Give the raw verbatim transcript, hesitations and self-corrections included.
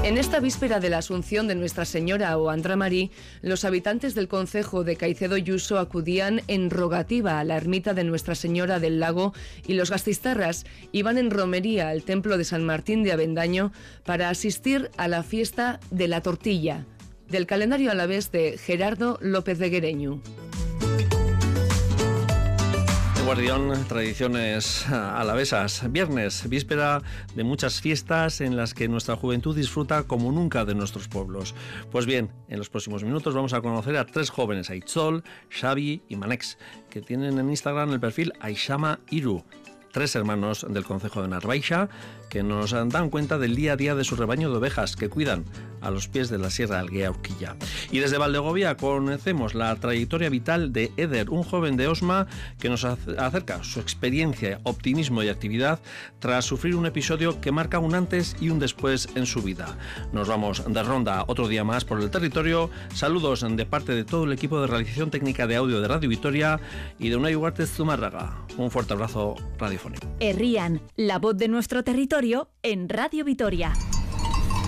En esta víspera de la Asunción de Nuestra Señora o Andra Marí, los habitantes del concejo de Caicedo Yuso acudían en rogativa a la ermita de Nuestra Señora del Lago y los gastistarras iban en romería al templo de San Martín de Avendaño para asistir a la fiesta de la tortilla, del calendario alavés de Gerardo López de Guereñu. Guardión, tradiciones alavesas. Viernes, víspera de muchas fiestas en las que nuestra juventud disfruta como nunca de nuestros pueblos. Pues bien, en los próximos minutos vamos a conocer a tres jóvenes, Aitzol, Xavi y Manex, que tienen en Instagram el perfil Aixama Iru. Tres hermanos del concejo de Narbaixa que nos dan cuenta del día a día de su rebaño de ovejas que cuidan a los pies de la Sierra Alguea Urquilla. Y desde Valdegovía conocemos la trayectoria vital de Eder, un joven de Osma que nos acerca su experiencia, optimismo y actividad tras sufrir un episodio que marca un antes y un después en su vida. Nos vamos de ronda otro día más por el territorio. Saludos de parte de todo el equipo de realización técnica de audio de Radio Vitoria y de Unai Ugarte Zumárraga. Un fuerte abrazo radiofónico. Herrian, la voz de nuestro territorio en Radio Vitoria.